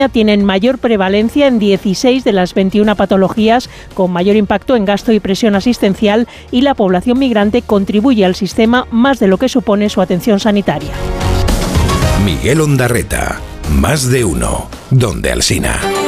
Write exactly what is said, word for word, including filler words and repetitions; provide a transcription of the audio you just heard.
tienen mayor prevalencia en dieciséis de las veintiuna patologías, con mayor impacto en gasto y presión asistencial, y la población migrante contribuye al sistema más de lo que supone su atención sanitaria. Miguel Ondarreta, Más de Uno, Donde Alsina.